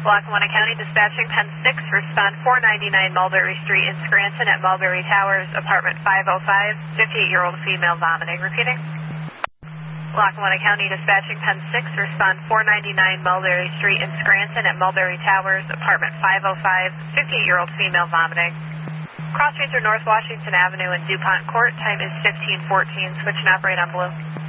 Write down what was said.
Lackawanna County dispatching Penn 6, respond 499 Mulberry Street in Scranton at Mulberry Towers, apartment 505, 58-year-old female vomiting. Repeating. Lackawanna County dispatching Penn 6, respond 499 Mulberry Street in Scranton at Mulberry Towers, apartment 505, 58-year-old female vomiting. Cross Ranger North Washington Avenue and DuPont Court, time is 15:14, switch and operate on blue.